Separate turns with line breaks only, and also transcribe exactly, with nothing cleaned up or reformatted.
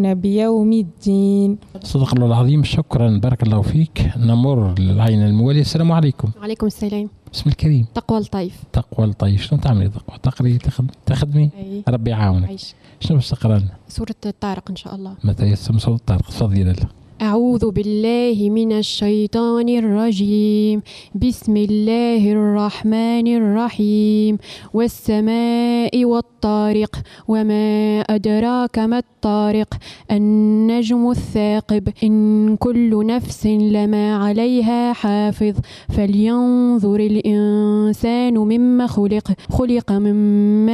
بيوم الدين.
صدق الله العظيم. شكرا، بارك الله فيك. نمر للعين الموالية. السلام عليكم.
وعليكم السلام.
بسم الكريم.
تقوى الطيف.
تقوى الطيف. شنو تعملي تقوى؟ تقري تخدمي تخدمي
أي.
ربي يعاونك.
عيش.
شنو باش تقرا لنا؟
سورة الطارق إن شاء الله.
متى يسمى سورة الطارق؟ تفضلي يا لاله.
أعوذ بالله من الشيطان الرجيم. بسم الله الرحمن الرحيم. والسماء والطارق وما أدراك ما الطارق النجم الثاقب إن كل نفس لما عليها حافظ فلينظر الإنسان مما خلق خلق من